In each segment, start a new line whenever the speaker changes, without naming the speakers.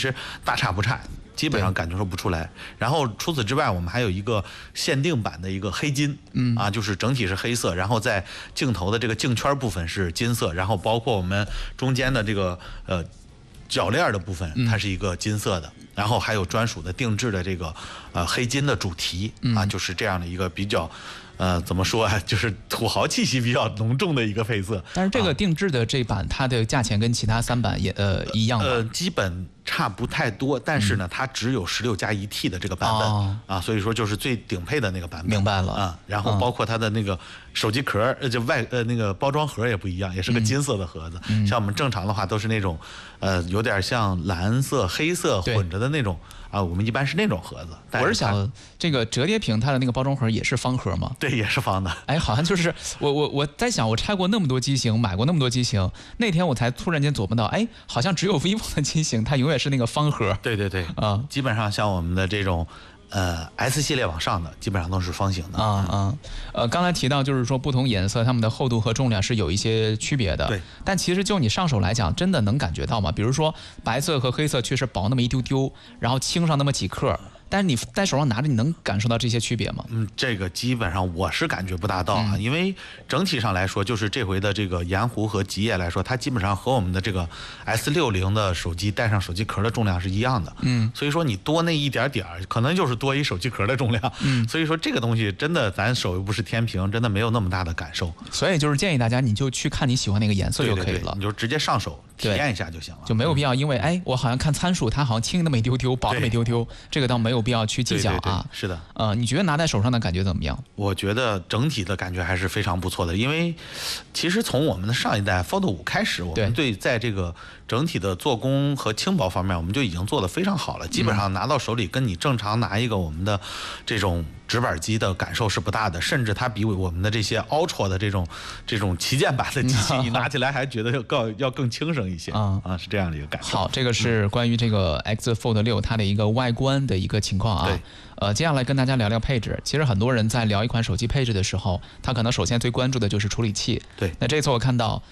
实大差不差。基本上感觉说不出来。然后除此之外，我们还有一个限定版的一个黑金，就是整体是黑色，然后在镜头的这个镜圈部分是金色，然后包括我们中间的这个铰链的部分，它是一个金色的，然后还有专属的定制的这个黑金的主题就是这样的一个比较。怎么说啊？就是土豪气息比较浓重的一个配色。
但是这个定制的这版，它的价钱跟其他3版也一样吗？
基本差不太多，但是呢，它只有16+1T 的这个版本所以说就是最顶配的那个版本。
明白了
然后包括它的那个手机壳，就那个包装盒也不一样，也是个金色的盒子。像我们正常的话都是那种有点像蓝色、黑色混着的那种。我们一般是那种盒子。
我是想，这个折叠屏它的那个包装盒也是方盒吗？
对，也是方的。
哎，好像就是我在想，我拆过那么多机型，买过那么多机型，那天我才突然间琢磨到，哎，好像只有 vivo 的机型，它永远是那个方盒。
对对对，基本上像我们的这种。S 系列往上的基本上都是方形的。
刚才提到就是说不同颜色它们的厚度和重量是有一些区别的。
对。
但其实就你上手来讲，真的能感觉到吗？比如说白色和黑色确实薄那么一丢丢，然后轻上那么几克。但是你在手上拿着，你能感受到这些区别吗？
这个基本上我是感觉不大到因为整体上来说，就是这回的这个盐湖和极夜来说，它基本上和我们的这个 S60的手机带上手机壳的重量是一样的。所以说你多那一点点可能就是多一手机壳的重量。所以说这个东西真的，咱手又不是天平，真的没有那么大的感受。
所以就是建议大家，你就去看你喜欢那个颜色就可以了。
你就直接上手体验一下就行了，
就没有必要因为我好像看参数，它好像轻那么一丢丢，薄那么一丢丢，这个倒没有必要去计较啊。
是的。
你觉得拿在手上的感觉怎么样？
我觉得整体的感觉还是非常不错的，因为其实从我们的上一代 Fold 5开始，我们在这个整体的做工和轻薄方面，我们就已经做得非常好了。基本上拿到手里，跟你正常拿一个我们的这种直板机的感受是不大的，甚至它比我们的这些 Ultra 的这种旗舰版的机器，你拿起来还觉得要更轻省一些是这样的一个感受。
好，这个是关于这个 X Fold 6它的一个外观的一个情况啊。
对。
接下来跟大家聊聊配置。其实很多人在聊一款手机配置的时候，他可能首先最关注的就是处理器。
对。
那这次我看到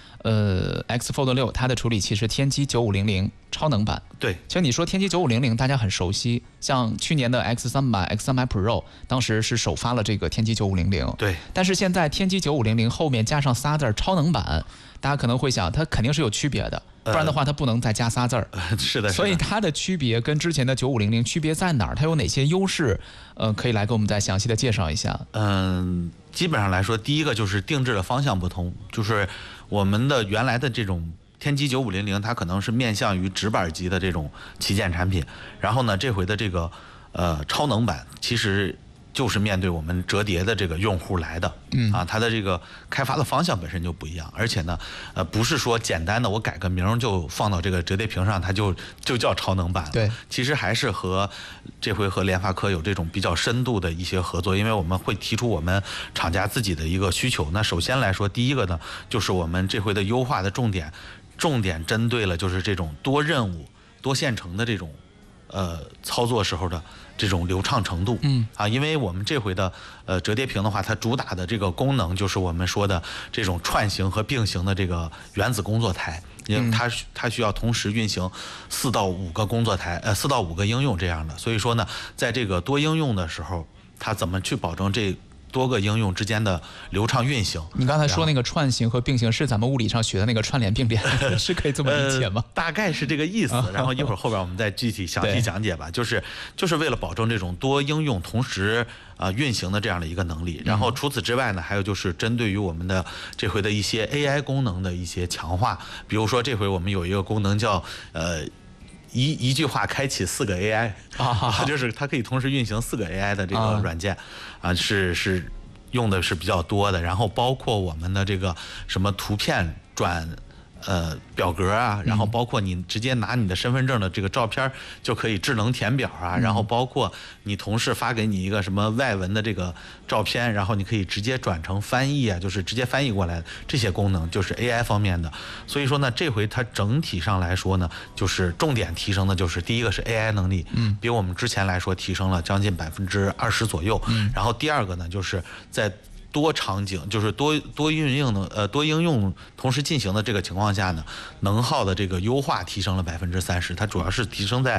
X Fold 6它的处理器是天玑950超能版。
对。
其实你说天玑950大家很熟悉，像去年的 X300、X300 Pro 当时是首发了这个天玑950。
对。
但是现在天玑950后面加上仨字超能版，大家可能会想它肯定是有区别的，不然的话它不能再加仨字儿。
是的。
所以它的区别跟之前的950区别在哪儿？它有哪些优势？可以来给我们再详细的介绍一下。
基本上来说，第一个就是定制的方向不同，就是我们的原来的这种天玑950，它可能是面向于直板级的这种旗舰产品，然后呢，这回的这个超能版其实就是面对我们折叠的这个用户来的。它的这个开发的方向本身就不一样，而且呢，不是说简单的我改个名就放到这个折叠屏上，它就叫超能版了。
对，
其实还是这回和联发科有这种比较深度的一些合作，因为我们会提出我们厂家自己的一个需求。那首先来说，第一个呢，就是我们这回的优化的重点针对了就是这种多任务、多线程的这种操作时候的这种流畅程度。因为我们这回的折叠屏的话，它主打的这个功能就是我们说的这种串行和并行的这个原子工作台，因为它需要同时运行4到5个工作台，4到5个应用这样的。所以说呢，在这个多应用的时候，它怎么去保证这多个应用之间的流畅运行？
你刚才说那个串行和并行是咱们物理上学的那个串联并联，是可以这么理解吗？
大概是这个意思。然后一会儿后边我们再具体详细讲解吧。就是为了保证这种多应用同时运行的这样的一个能力。然后除此之外呢，还有就是针对于我们的这回的一些 AI 功能的一些强化。比如说这回我们有一个功能叫一句话开启4个 AI 就是它可以同时运行4个 AI 的这个软件是用的是比较多的。然后包括我们的这个什么图片转表格啊，然后包括你直接拿你的身份证的这个照片就可以智能填表啊，然后包括你同事发给你一个什么外文的这个照片，然后你可以直接转成翻译啊，就是直接翻译过来，这些功能就是 AI 方面的。所以说呢，这回它整体上来说呢，就是重点提升的就是第一个是 AI 能力，比我们之前来说提升了将近20%左右。然后第二个呢，就是在多场景，就是多应用同时进行的这个情况下呢，能耗的这个优化提升了30%，它主要是提升在